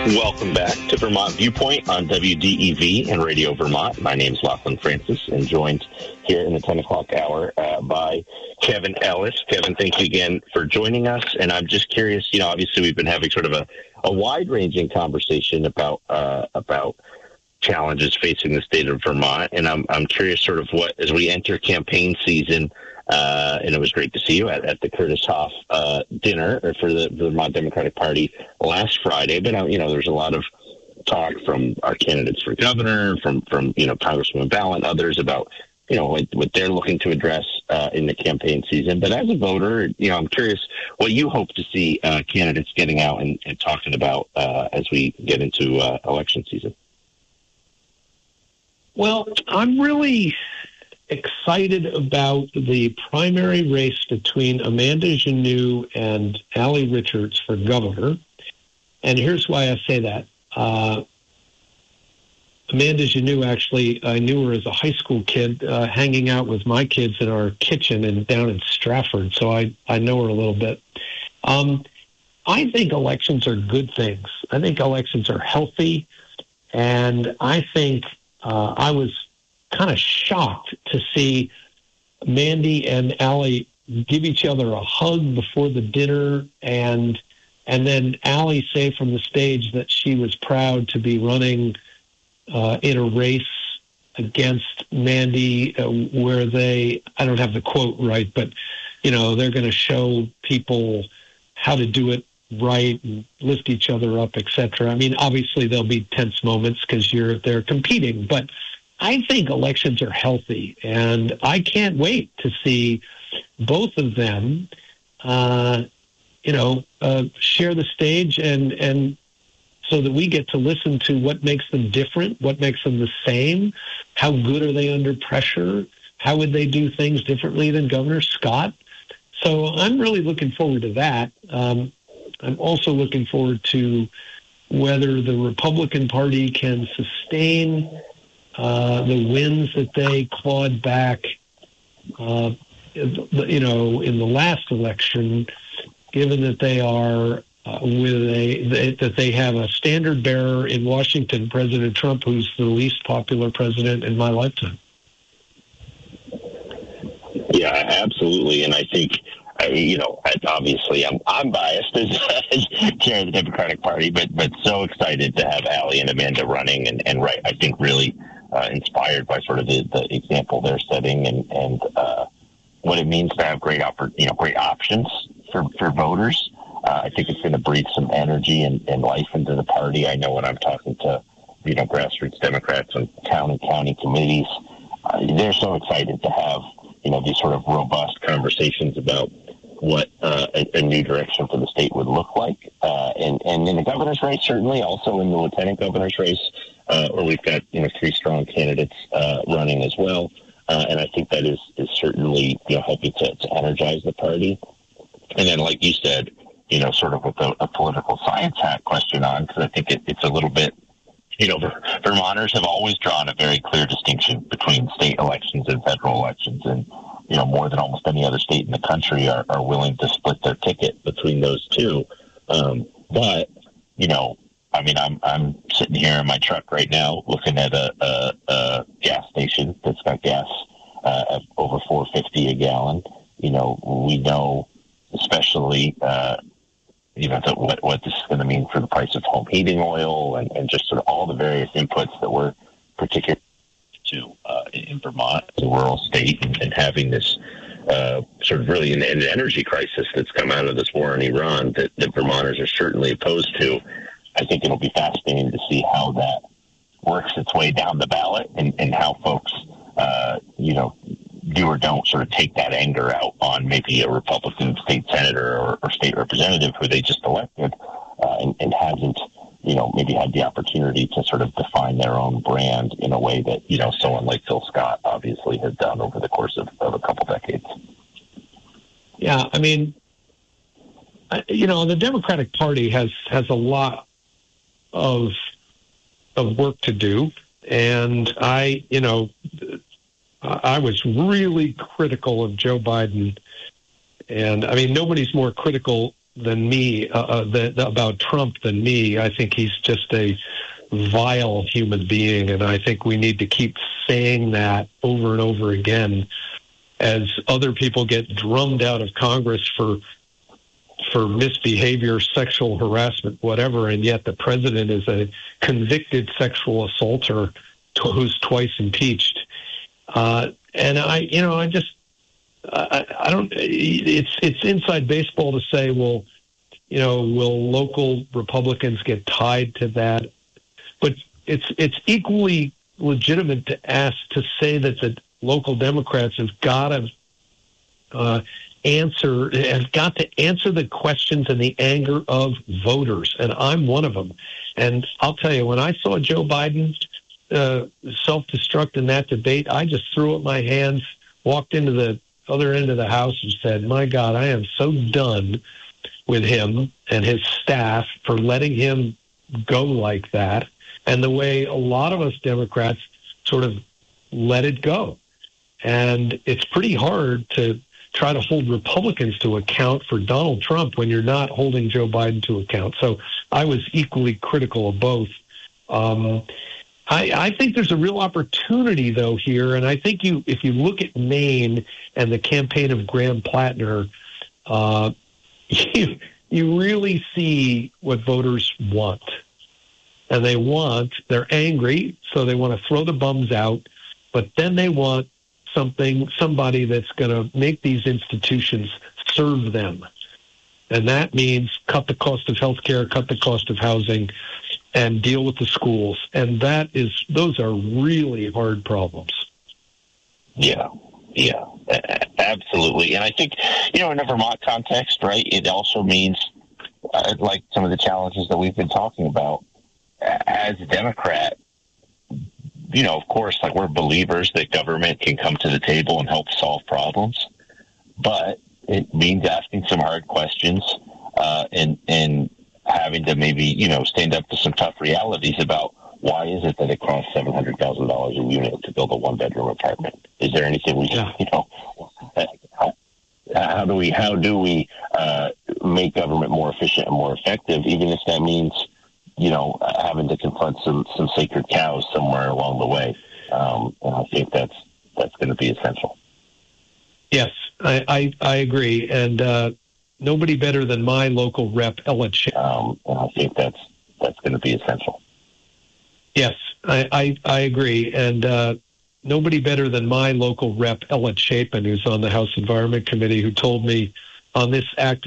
Welcome back to Vermont Viewpoint on WDEV and Radio Vermont. My name is Lachlan Francis, and joined here in the 10 o'clock hour by Kevin Ellis. Kevin, thank you again for joining us. And I'm just curious, obviously we've been having sort of a wide-ranging conversation about challenges facing the state of Vermont. And I'm curious sort of what, as we enter campaign season, and it was great to see you at the Curtis Hoff dinner for the Vermont Democratic Party last Friday. But there's a lot of talk from our candidates for governor, from Congresswoman Ball and others about what they're looking to address in the campaign season. But as a voter, I'm curious what you hope to see candidates getting out and talking about as we get into election season. Well, I'm really excited about the primary race between Amanda Gennou and Allie Richards for governor. And here's why I say that. Amanda Gennou, actually, I knew her as a high school kid, hanging out with my kids in our kitchen down in Stratford, so I know her a little bit. I think elections are good things. I think elections are healthy, and I think I was kind of shocked to see Mandy and Allie give each other a hug before the dinner, and then Allie say from the stage that she was proud to be running in a race against Mandy where I don't have the quote right, but, they're going to show people how to do it right and lift each other up, etc. I mean, obviously there'll be tense moments because they're competing, but I think elections are healthy, and I can't wait to see both of them, share the stage and so that we get to listen to what makes them different, what makes them the same, how good are they under pressure, how would they do things differently than Governor Scott. So I'm really looking forward to that. I'm also looking forward to whether the Republican Party can sustain the wins that they clawed back, in the last election, given that they are that they have a standard bearer in Washington, President Trump, who's the least popular president in my lifetime. Yeah, absolutely. And I think, obviously I'm biased as chair of the Democratic Party, but so excited to have Allie and Amanda running and right, I think really inspired by sort of the example they're setting and what it means to have great options for voters. I think it's going to breathe some energy and life into the party. I know when I'm talking to, grassroots Democrats on town and county committees, they're so excited to have, these sort of robust conversations about what a new direction for the state would look like. And in the governor's race, certainly, also in the lieutenant governor's race, where we've got, three strong candidates running as well. And I think that is certainly, helping to energize the party. And then, like you said, sort of with a political science hat question on, because I think it's a little bit, Vermonters have always drawn a very clear distinction between state elections and federal elections. And, more than almost any other state in the country are willing to split their ticket between those two. But, I'm sitting here in my truck right now looking at a gas station that's got gas at over $4.50 a gallon. We know, especially, what this is going to mean for the price of home heating oil and just sort of all the various inputs that we're particular to in Vermont, the rural state, and having this sort of really an energy crisis that's come out of this war in Iran that Vermonters are certainly opposed to. I think it'll be fascinating to see how that works its way down the ballot and how folks, do or don't sort of take that anger out on maybe a Republican state senator or state representative who they just elected and hasn't, maybe had the opportunity to sort of define their own brand in a way that, someone like Phil Scott obviously has done over the course of a couple decades. Yeah, I mean, the Democratic Party has a lot of work to do, and I was really critical of Joe Biden, and I mean, nobody's more critical than me about Trump than me. I think he's just a vile human being, and I think we need to keep saying that over and over again as other people get drummed out of Congress for misbehavior, sexual harassment, whatever, and yet the president is a convicted sexual assaulter who's twice impeached. And I don't. It's inside baseball to say, well, will local Republicans get tied to that? But it's equally legitimate to say that the local Democrats have got to answer the questions and the anger of voters, and I'm one of them. And I'll tell you, when I saw Joe Biden self-destruct in that debate, I just threw up my hands, walked into the other end of the house and said, my God, I am so done with him and his staff for letting him go like that, and the way a lot of us Democrats sort of let it go. And it's pretty hard to try to hold Republicans to account for Donald Trump when you're not holding Joe Biden to account. So I was equally critical of both. I think there's a real opportunity, though, here. And I think if you look at Maine and the campaign of Graham Plattner, you really see what voters want. And they're angry, so they want to throw the bums out, but then they want somebody that's going to make these institutions serve them. And that means cut the cost of health care, cut the cost of housing, and deal with the schools. And those are really hard problems. Yeah, absolutely. And I think, in a Vermont context, right, it also means, like some of the challenges that we've been talking about, as a Democrat, of course, like, we're believers that government can come to the table and help solve problems, but it means asking some hard questions and having to maybe, stand up to some tough realities about why is it that it costs $700,000 a unit to build a one-bedroom apartment? Is there anything we can, how do we make government more efficient and more effective, even if that means having to confront some sacred cows somewhere along the way. And I think that's going to be essential. Yes, I agree. And nobody better than my local rep, Ella Chapin. And I think that's going to be essential. Yes, I agree. And nobody better than my local rep, Ella Chapin, who's on the House Environment Committee, who told me on this act